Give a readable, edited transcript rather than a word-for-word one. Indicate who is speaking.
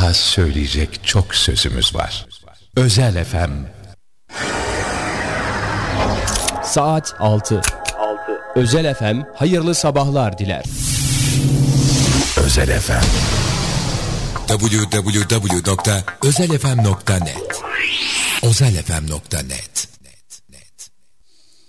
Speaker 1: Daha söyleyecek çok sözümüz var. Özel FM.
Speaker 2: Saat 6. Özel FM hayırlı sabahlar diler.
Speaker 1: Özel FM.
Speaker 3: www.özelfm.net özelfm.net